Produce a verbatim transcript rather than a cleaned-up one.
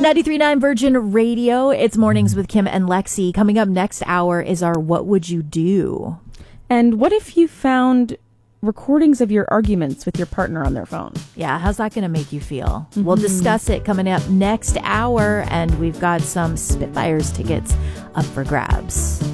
ninety-three point nine Virgin Radio. It's Mornings with Kim and Lexi. Coming up next hour is our What Would You Do? And what if you found recordings of your arguments with your partner on their phone? Yeah, how's that going to make you feel? Mm-hmm. We'll discuss it coming up next hour, and we've got some Spitfires tickets up for grabs.